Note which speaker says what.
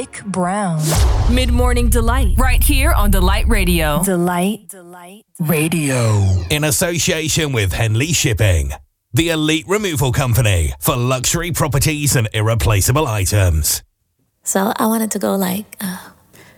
Speaker 1: Nick Brown.
Speaker 2: Mid-Morning Delight. Right here on Delight Radio.
Speaker 1: Delight Radio.
Speaker 3: In association with Henley Shipping, the elite removal company for luxury properties and irreplaceable items.
Speaker 4: So I wanted to go